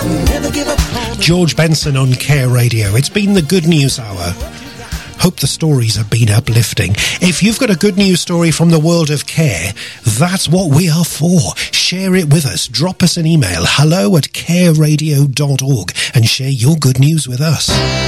George Benson on Care Radio. It's been the Good News Hour. Hope the stories have been uplifting. If you've got a good news story from the world of care, that's what we are for. Share it with us. Drop us an email, hello@careradio.org, and share your good news with us.